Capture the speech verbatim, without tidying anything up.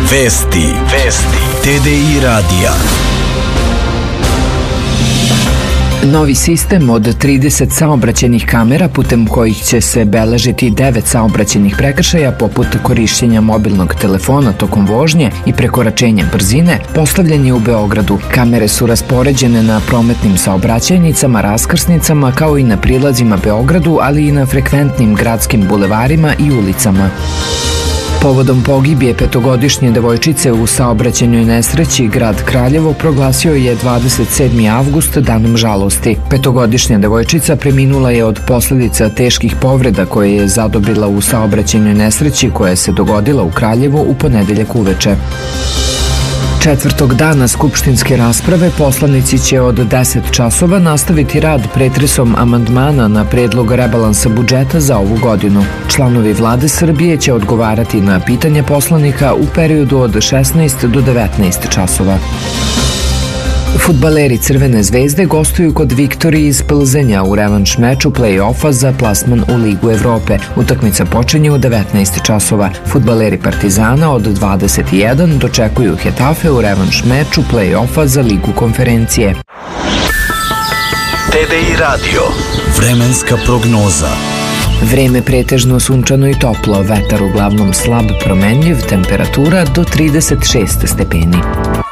Vesti. Vesti. T D I radija. Novi sistem od trideset saobraćajnih kamera putem kojih će se beležiti devet saobraćajnih prekršaja poput korišćenja mobilnog telefona tokom vožnje i prekoračenja brzine postavljen je u Beogradu. Kamere su raspoređene na prometnim saobraćajnicama, raskrsnicama kao i na prilazima Beogradu, ali i na frekventnim gradskim bulevarima i ulicama. Povodom pogibije petogodišnje devojčice u saobraćajnoj nesreći, grad Kraljevo proglasio je dvadeset sedmi avgust danom žalosti. Petogodišnja devojčica preminula je od posljedica teških povreda koje je zadobila u saobraćajnoj nesreći koja se dogodila u Kraljevu u ponedeljak uveče. Četvrtog dana skupštinske rasprave poslanici će od deset časova nastaviti rad pretresom amandmana na predlog rebalansa budžeta za ovu godinu. Članovi vlade Srbije će odgovarati na pitanja poslanika u periodu od šesnaest do devetnaest časova. Fudbaleri Crvene zvezde gostuju kod Viktorije iz Plzenja u revanš meču play-offa za plasman u Ligu Evrope. Utakmica počinje u devetnaest časova. Fudbaleri Partizana od dvadeset jedan dočekuju Hetafe u revanš meču play-offa za Ligu konferencije. T D I radio. Vremenska prognoza. Vreme pretežno sunčano i toplo, vetar uglavnom slab promenljiv, temperatura do trideset šest stepeni.